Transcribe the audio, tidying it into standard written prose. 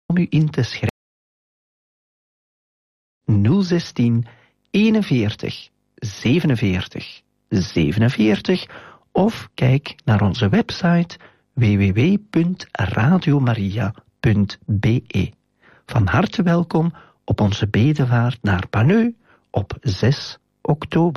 om u in te schrijven. 016 41 47 47 of kijk naar onze website www.radiomaria.be. Van harte welkom op onze bedevaart naar Banneux op 6 oktober.